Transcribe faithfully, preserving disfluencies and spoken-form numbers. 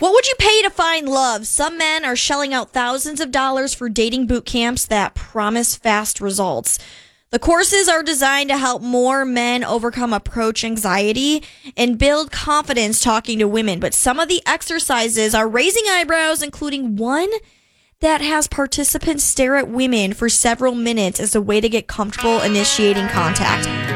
What would you pay to find love? Some men are shelling out thousands of dollars for dating boot camps that promise fast results. The courses are designed to help more men overcome approach anxiety and build confidence talking to women. But some of the exercises are raising eyebrows, including one that has participants stare at women for several minutes as a way to get comfortable initiating contact.